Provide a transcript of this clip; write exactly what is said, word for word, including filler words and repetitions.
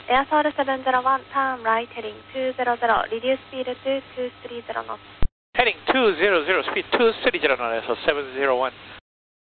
Air Seoul seven zero one, turn right heading two zero zero, reduce speed to two three zero knots. Heading two zero zero, speed two three zero knots, so seven zero one.